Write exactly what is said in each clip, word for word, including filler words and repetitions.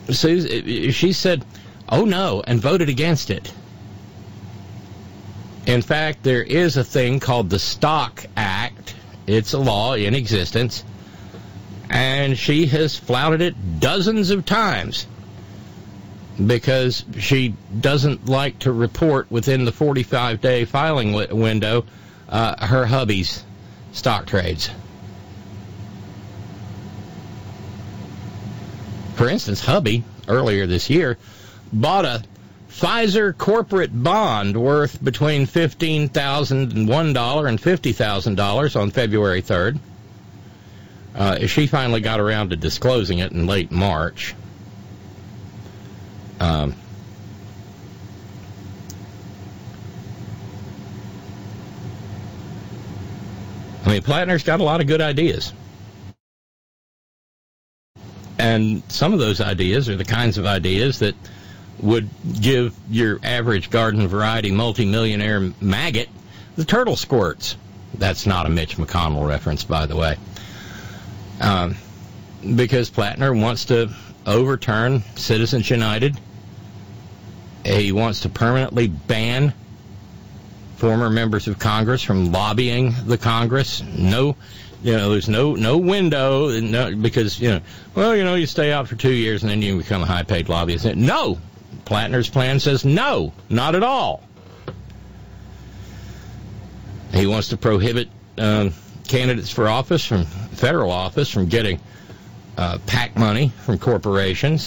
Susan, she said, oh no, and voted against it. In fact, there is a thing called the Stock Act. It's a law in existence, and she has flouted it dozens of times because she doesn't like to report within the forty-five day filing w- window uh, her hubby's stock trades. For instance, hubby, earlier this year, bought a Pfizer corporate bond worth between fifteen thousand one dollars and fifty thousand dollars on February third. Uh, she finally got around to disclosing it in late March. Um, I mean, Plattner's got a lot of good ideas. And some of those ideas are the kinds of ideas that would give your average garden variety multimillionaire maggot the turtle squirts. That's not a Mitch McConnell reference, by the way. Um, because Plattner wants to overturn Citizens United. He wants to permanently ban former members of Congress from lobbying the Congress. No, you know, there's no no window, no, because, you know, well, you know, you stay out for two years and then you become a high-paid lobbyist. No! Plattner's plan says no, not at all. He wants to prohibit uh, candidates for office, from federal office, from getting uh, PAC money from corporations.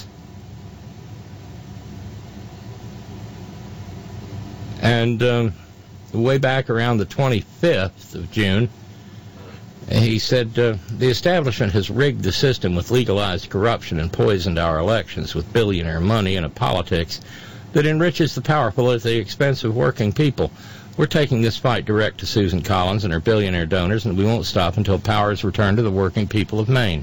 And um, way back around the twenty-fifth of June, he said, uh, the establishment has rigged the system with legalized corruption and poisoned our elections with billionaire money and a politics that enriches the powerful at the expense of working people. We're taking this fight direct to Susan Collins and her billionaire donors, and we won't stop until power is returned to the working people of Maine.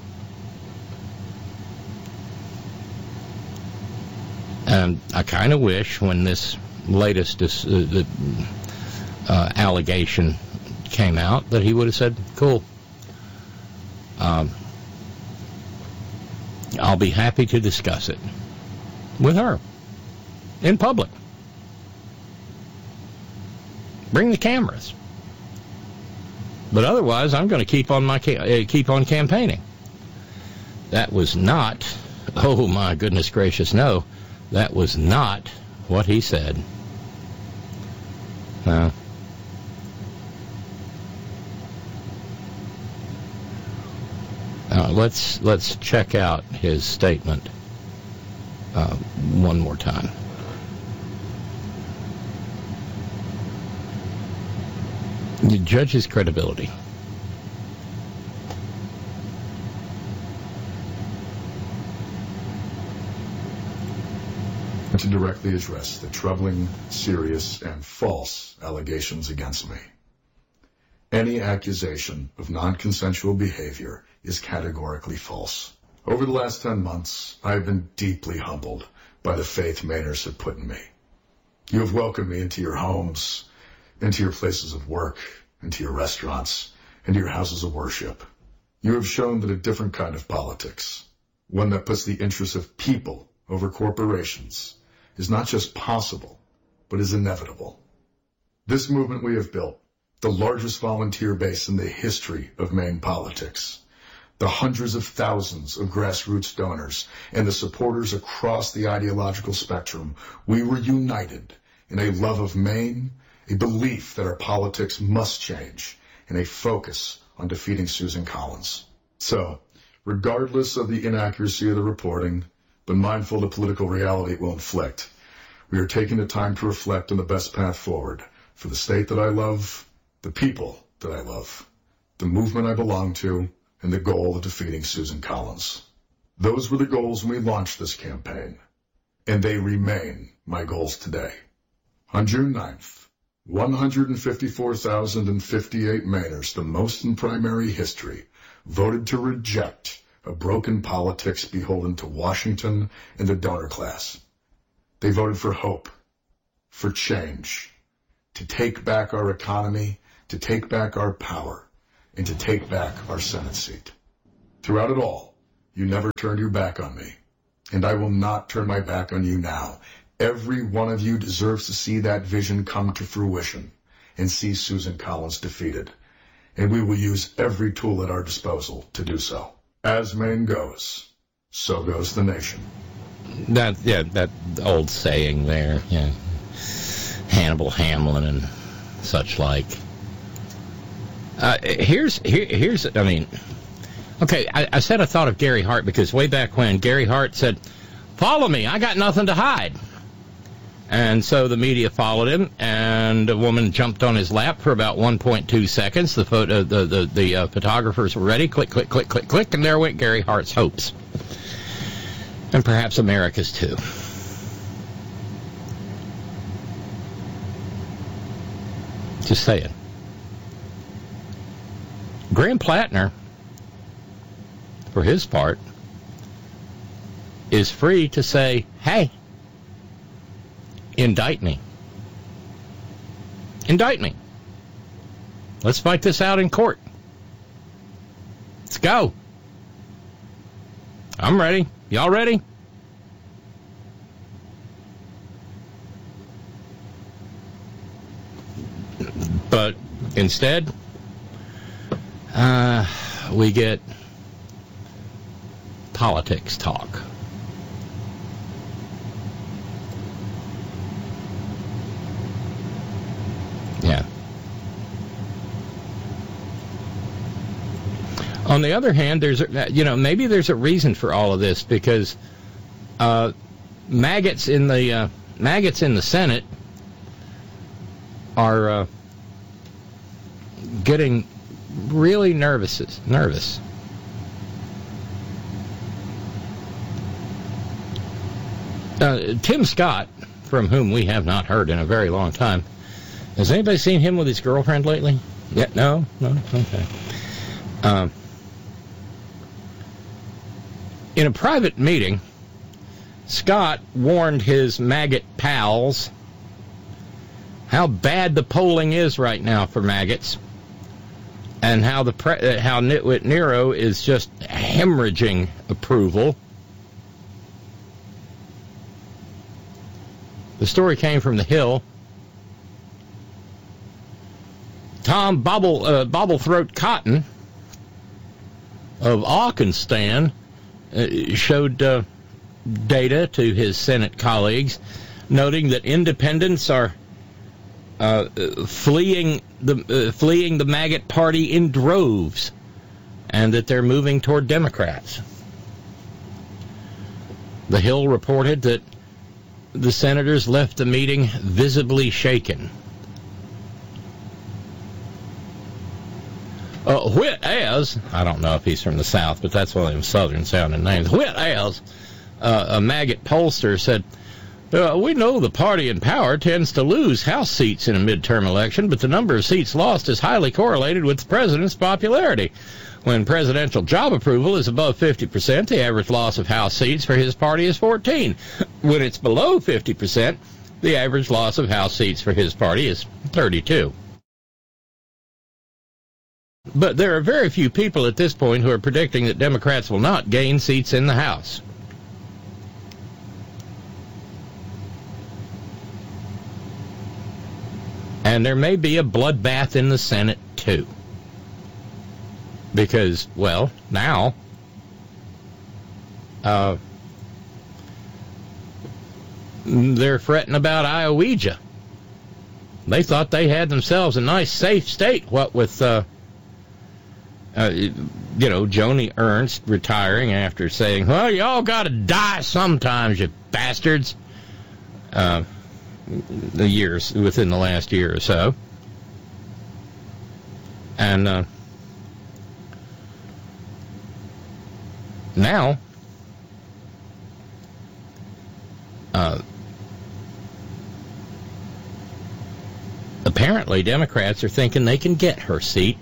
And I kind of wish when this latest uh, uh, allegation came out that he would have said, cool, um, I'll be happy to discuss it with her in public. Bring the cameras. But otherwise, I'm going to keep on my ca- uh, keep on campaigning. That was not, oh my goodness gracious, no, that was not what he said. No. Uh, let's let's check out his statement uh, one more time. You judge his credibility. To directly address the troubling, serious, and false allegations against me. Any accusation of non-consensual behavior is categorically false. Over the last ten months, I have been deeply humbled by the faith Mainers have put in me. You have welcomed me into your homes, into your places of work, into your restaurants, into your houses of worship. You have shown that a different kind of politics, one that puts the interests of people over corporations, is not just possible, but is inevitable. This movement we have built, the largest volunteer base in the history of Maine politics, the hundreds of thousands of grassroots donors, and the supporters across the ideological spectrum, we were united in a love of Maine, a belief that our politics must change, and a focus on defeating Susan Collins. So, regardless of the inaccuracy of the reporting, but mindful of the political reality it will inflict, we are taking the time to reflect on the best path forward for the state that I love, the people that I love, the movement I belong to, and the goal of defeating Susan Collins. Those were the goals when we launched this campaign, and they remain my goals today. On June ninth, one hundred fifty-four thousand fifty-eight Mainers, the most in primary history, voted to reject a broken politics beholden to Washington and the donor class. They voted for hope, for change, to take back our economy, to take back our power, and to take back our Senate seat. Throughout it all, you never turned your back on me. And I will not turn my back on you now. Every one of you deserves to see that vision come to fruition and see Susan Collins defeated. And we will use every tool at our disposal to do so. As Maine goes, so goes the nation. That, yeah, that old saying there, yeah. Hannibal Hamlin and such like. Uh, here's, here, here's, I mean, okay, I, I said I thought of Gary Hart because way back when Gary Hart said, "Follow me, I got nothing to hide." And so the media followed him, and a woman jumped on his lap for about one point two seconds. The photo, the the, the uh, photographers were ready. Click, click, click, click, click, and there went Gary Hart's hopes, and perhaps America's too. Just saying. Graham Plattner, for his part, is free to say, "Hey, indict me. Indict me. Let's fight this out in court. Let's go. I'm ready. Y'all ready?" But instead, uh, we get politics talk. Yeah. On the other hand, there's a, you know maybe there's a reason for all of this because uh, maggots in the uh, maggots in the Senate are uh, getting really nervous. Nervous. Uh, Tim Scott, from whom we have not heard in a very long time. Has anybody seen him with his girlfriend lately? Yeah, no, no, okay. Um, in a private meeting, Scott warned his maggot pals how bad the polling is right now for maggots, and how the pre- uh, how Nitwit Nero is just hemorrhaging approval. The story came from The Hill. Tom Bobble, uh, Bobblethroat Cotton of Auckenstan uh, showed uh, data to his Senate colleagues, noting that independents are uh, fleeing the uh, fleeing the maggot party in droves, and that they're moving toward Democrats. The Hill reported that the senators left the meeting visibly shaken. Uh, Whit Ayers, I don't know if he's from the South, but that's one of them Southern-sounding names. Whit Ayers, uh, a maggot pollster, said, uh, "We know the party in power tends to lose House seats in a midterm election, but the number of seats lost is highly correlated with the president's popularity. When presidential job approval is above fifty percent, the average loss of House seats for his party is fourteen. When it's below fifty percent, the average loss of House seats for his party is thirty-two. But there are very few people at this point who are predicting that Democrats will not gain seats in the House." And there may be a bloodbath in the Senate, too. Because, well, now, uh, they're fretting about Iowegia. They thought they had themselves a nice, safe state, what with, uh, uh, you know, Joni Ernst retiring after saying, "Well, y'all got to die sometimes, you bastards," uh, the years, within the last year or so. And, uh, now, uh, apparently Democrats are thinking they can get her seat.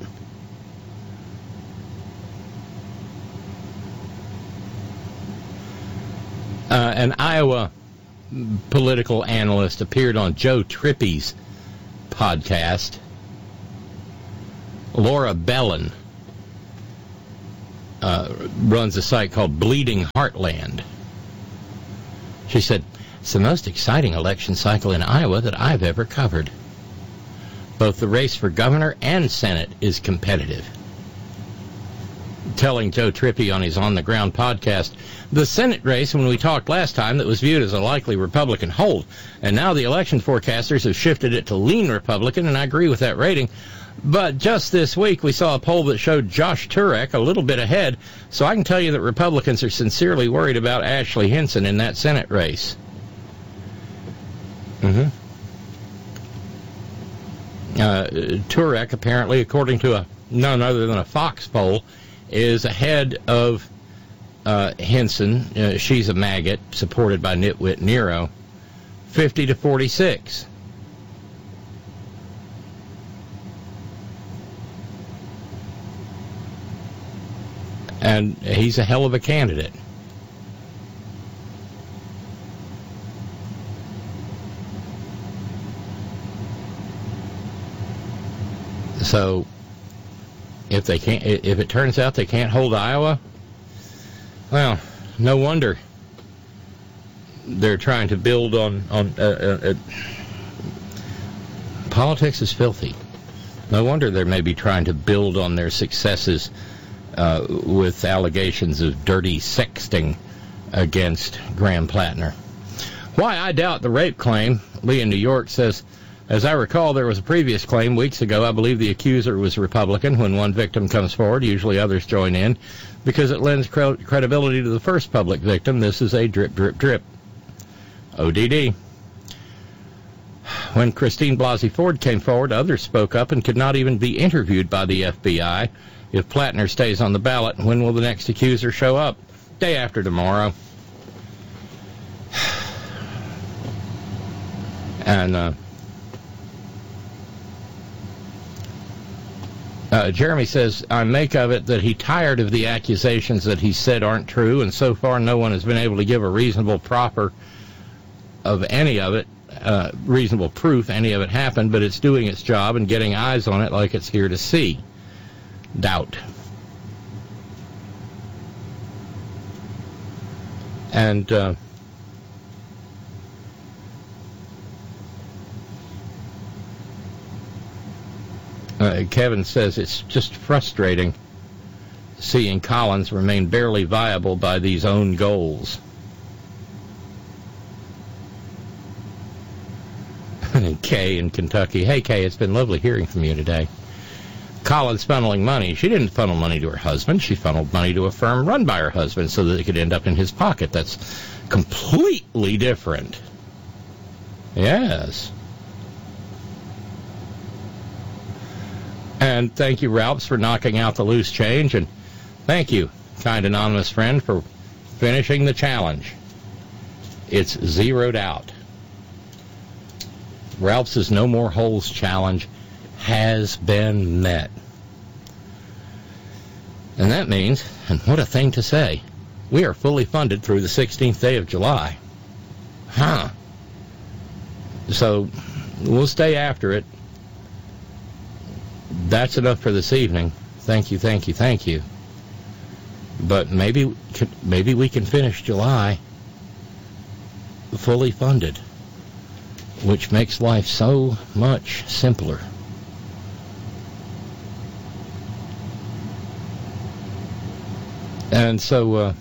Uh, an Iowa political analyst appeared on Joe Trippi's podcast. Laura Bellin uh, runs a site called Bleeding Heartland. She said, it's the most exciting election cycle in Iowa that I've ever covered. Both the race for governor and Senate is competitive. Telling Joe Trippi on his On the Ground podcast, the Senate race, when we talked last time, that was viewed as a likely Republican hold. And now the election forecasters have shifted it to lean Republican, and I agree with that rating. But just this week, we saw a poll that showed Josh Turek a little bit ahead, so I can tell you that Republicans are sincerely worried about Ashley Hinson in that Senate race. Mm-hmm. Uh, Turek, apparently, according to a none other than a Fox poll, is ahead of uh, Hinson. Uh, she's a maggot, supported by Nitwit Nero, fifty to forty-six. And he's a hell of a candidate. So, if they can't, if it turns out they can't hold Iowa, well, no wonder they're trying to build on on. Uh, uh, uh, politics is filthy. No wonder they may be trying to build on their successes uh, with allegations of dirty sexting against Graham Plattner. Why I doubt the rape claim, Lee in New York says, as I recall, there was a previous claim weeks ago. I believe the accuser was Republican. When one victim comes forward, usually others join in because it lends cre- credibility to the first public victim. This is a drip, drip, drip. O D D. When Christine Blasey Ford came forward, others spoke up and could not even be interviewed by the F B I. If Plattner stays on the ballot, when will the next accuser show up? Day after tomorrow. And, uh... Uh, Jeremy says, I make of it that he's tired of the accusations that he said aren't true, and so far no one has been able to give a reasonable proper of any of it, uh, reasonable proof any of it happened, but it's doing its job and getting eyes on it like it's here to see. Doubt. And, uh, Uh, Kevin says it's just frustrating seeing Collins remain barely viable by these own goals. And Kay in Kentucky. Hey, Kay, it's been lovely hearing from you today. Collins funneling money. She didn't funnel money to her husband. She funneled money to a firm run by her husband so that it could end up in his pocket. That's completely different. Yes. And thank you, Ralphs, for knocking out the loose change. And thank you, kind anonymous friend, for finishing the challenge. It's zeroed out. Ralphs' No More Holes challenge has been met. And that means, and what a thing to say, we are fully funded through the sixteenth day of July. Huh. So we'll stay after it. That's enough for this evening. Thank you, thank you, thank you. But maybe maybe we can finish July fully funded, which makes life so much simpler. And so, uh,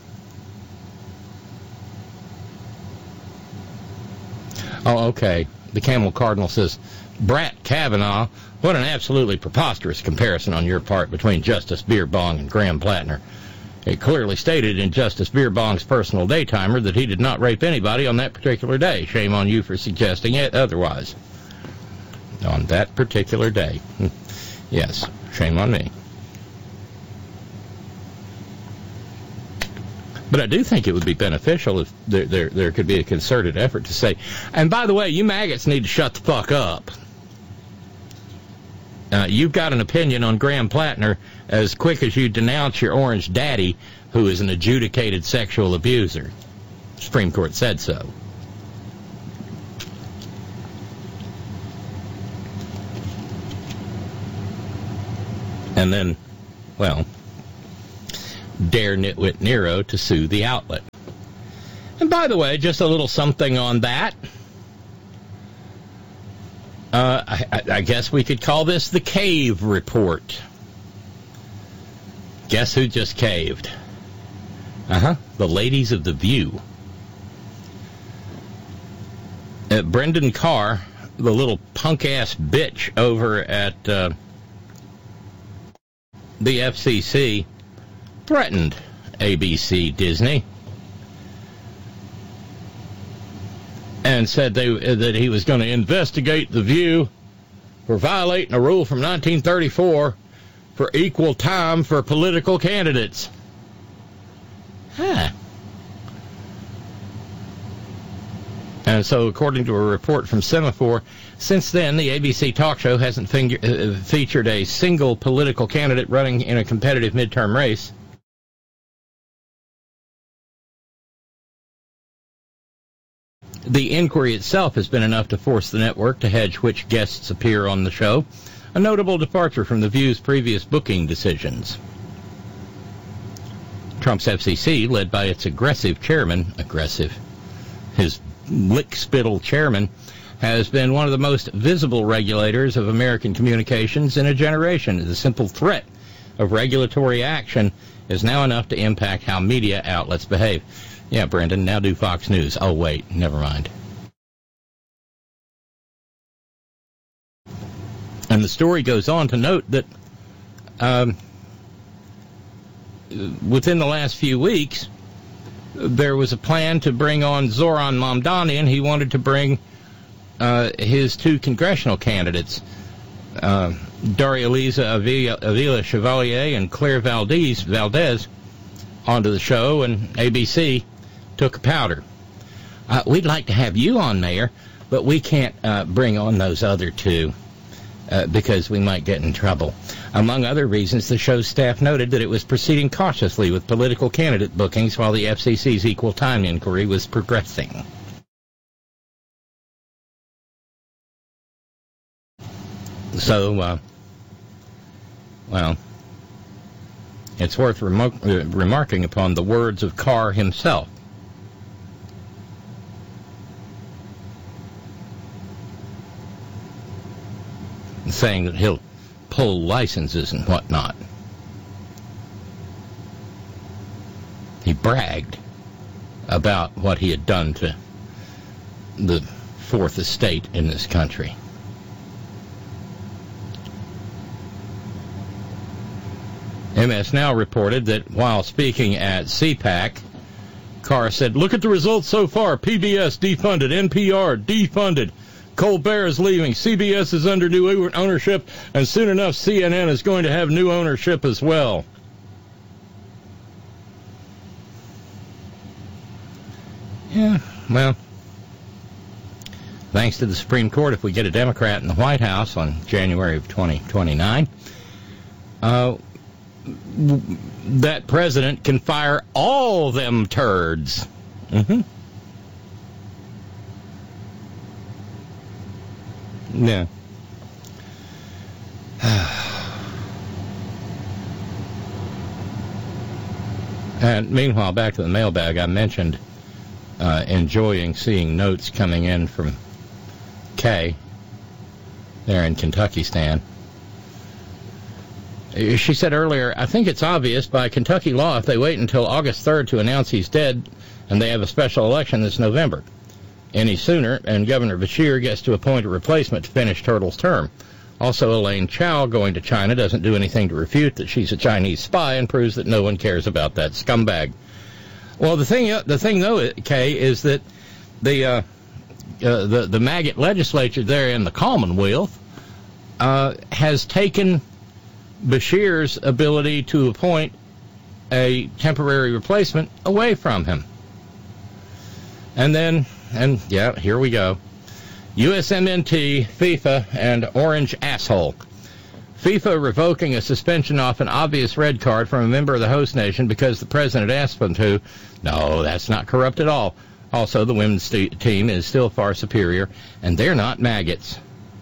oh, okay. The Camel Cardinal says, Brat Kavanaugh, what an absolutely preposterous comparison on your part between Justice Beerbong and Graham Plattner. It clearly stated in Justice Beerbong's personal daytimer that he did not rape anybody on that particular day. Shame on you for suggesting it otherwise. On that particular day. Yes, shame on me. But I do think it would be beneficial if there, there, there could be a concerted effort to say, and by the way, you maggots need to shut the fuck up. Uh, you've got an opinion on Graham Plattner as quick as you denounce your orange daddy, who is an adjudicated sexual abuser. Supreme Court said so. And then, well, dare Nitwit Nero to sue the outlet. And by the way, just a little something on that. Uh, I, I guess we could call this the cave report. Guess who just caved? Uh-huh, the ladies of The View. Uh, Brendan Carr, the little punk-ass bitch over at uh, the F C C, threatened A B C Disney and said they, that he was going to investigate The View for violating a rule from nineteen thirty-four for equal time for political candidates. Huh. And so, according to a report from Semaphore, since then, the A B C talk show hasn't finger, uh, featured a single political candidate running in a competitive midterm race. The inquiry itself has been enough to force the network to hedge which guests appear on the show, a notable departure from The View's previous booking decisions. Trump's F C C, led by its aggressive chairman, aggressive, his lick-spittle chairman, has been one of the most visible regulators of American communications in a generation. The simple threat of regulatory action is now enough to impact how media outlets behave. Yeah, Brendan, now do Fox News. Oh, wait, never mind. And the story goes on to note that um, within the last few weeks, there was a plan to bring on Zoran Mamdani, and he wanted to bring uh, his two congressional candidates, uh, Daria-Liza Avila, Avila Chevalier and Claire Valdez, Valdez, onto the show, and A B C took a powder. Uh, we'd like to have you on, Mayor, but we can't uh, bring on those other two uh, because we might get in trouble. Among other reasons, the show's staff noted that it was proceeding cautiously with political candidate bookings while the F C C's equal time inquiry was progressing. So, uh, well, it's worth remar- uh, remarking upon the words of Carr himself. Saying that he'll pull licenses and whatnot. He bragged about what he had done to the fourth estate in this country. M S Now reported that while speaking at C PAC, Carr said, "Look at the results so far. P B S defunded, N P R defunded, Colbert is leaving, C B S is under new ownership, and soon enough C N N is going to have new ownership as well." Yeah, well, thanks to the Supreme Court, if we get a Democrat in the White House on January of twenty twenty-nine, uh, that president can fire all them turds. Mm-hmm. Yeah. And meanwhile, back to the mailbag, I mentioned uh, enjoying seeing notes coming in from Kay there in Kentucky Stan. She said earlier, "I think it's obvious by Kentucky law if they wait until August third to announce he's dead and they have a special election this November. Any sooner, and Governor Beshear gets to appoint a replacement to finish Turtle's term. Also, Elaine Chao going to China doesn't do anything to refute that she's a Chinese spy and proves that no one cares about that scumbag." Well, the thing, the thing though, Kay, is that the uh, uh, the the maggot legislature there in the Commonwealth uh, has taken Beshear's ability to appoint a temporary replacement away from him. And then, and yeah, here we go. U S M N T, FIFA, and Orange Asshole. FIFA revoking a suspension off an obvious red card from a member of the host nation because the president asked them to. No, that's not corrupt at all. Also, the women's st- team is still far superior, and they're not maggots.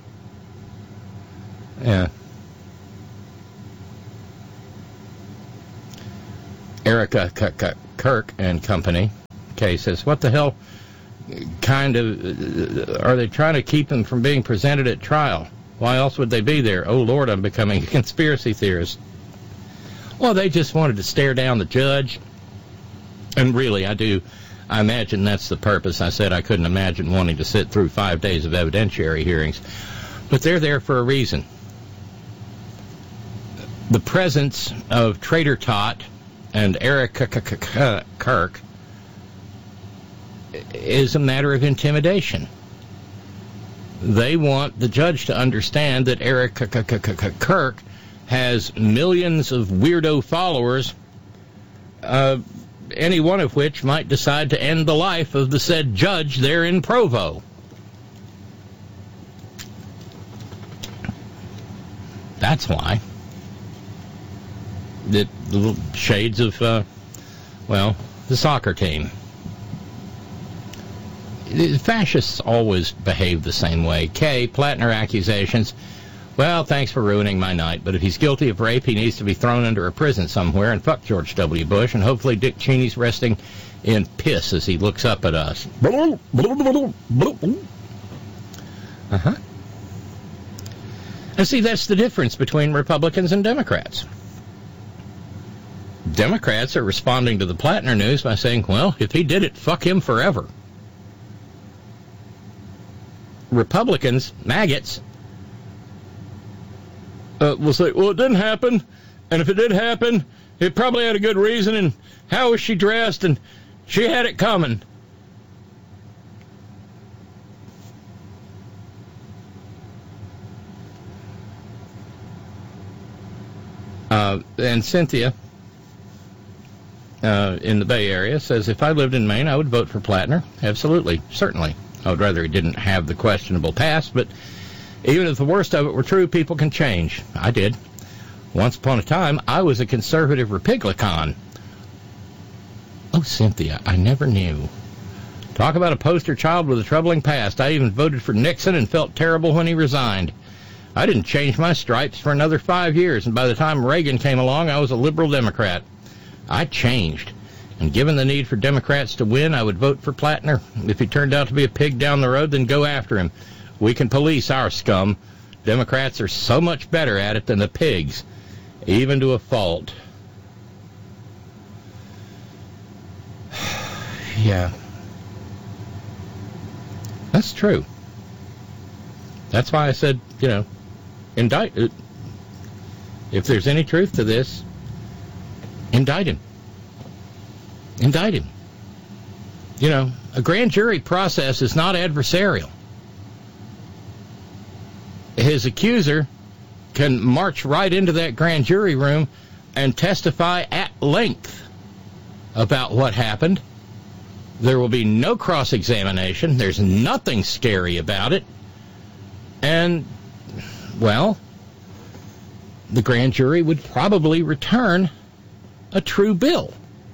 Yeah. Erica Kirk and Company Kay says, what the hell kind of uh, are they trying to keep them from being presented at trial? Why else would they be there? Oh, Lord, I'm becoming a conspiracy theorist. Well, they just wanted to stare down the judge. And really, I do. I imagine that's the purpose. I said I couldn't imagine wanting to sit through five days of evidentiary hearings. But they're there for a reason. The presence of Trader Tot and Eric Kirk is a matter of intimidation. They want the judge to understand that Eric Kirk has millions of weirdo followers, uh, any one of which might decide to end the life of the said judge there in Provo. That's why. The little shades of, uh, well, the soccer team. The fascists always behave the same way. Kay, Plattner accusations. Well, thanks for ruining my night, but if he's guilty of rape, he needs to be thrown under a prison somewhere, and fuck George W. Bush, and hopefully Dick Cheney's resting in piss as he looks up at us. Uh-huh. And see, that's the difference between Republicans and Democrats. Democrats are responding to the Plattner news by saying, well, if he did it, fuck him forever. Republicans, maggots, uh, will say, well, it didn't happen, and if it did happen, it probably had a good reason, and how was she dressed, and she had it coming. Uh, and Cynthia, uh, in the Bay Area, says, if I lived in Maine, I would vote for Plattner. Absolutely, certainly. I would rather he didn't have the questionable past, but even if the worst of it were true, people can change. I did. Once upon a time, I was a conservative Republican. Oh, Cynthia, I never knew. Talk about a poster child with a troubling past. I even voted for Nixon and felt terrible when he resigned. I didn't change my stripes for another five years, and by the time Reagan came along, I was a liberal Democrat. I changed. And given the need for Democrats to win, I would vote for Plattner. If he turned out to be a pig down the road, then go after him. We can police our scum. Democrats are so much better at it than the pigs, even to a fault. Yeah. That's true. That's why I said, you know, indict it. If there's any truth to this, indict him. Indict him. You know, a grand jury process is not adversarial. His accuser can march right into that grand jury room and testify at length about what happened. There will be no cross-examination. There's nothing scary about it. And, well, the grand jury would probably return a true bill.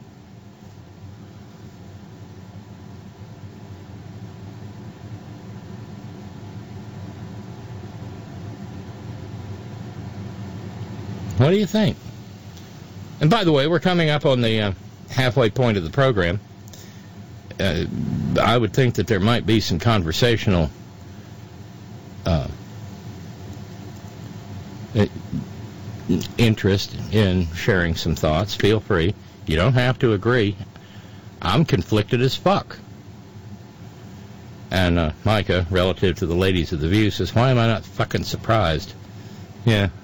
What do you think? And by the way, we're coming up on the uh, halfway point of the program. Uh, I would think that there might be some conversational uh, interest in sharing some thoughts. Feel free. You don't have to agree. I'm conflicted as fuck. And uh, Micah, relative to the ladies of the View, says, why am I not fucking surprised? Yeah,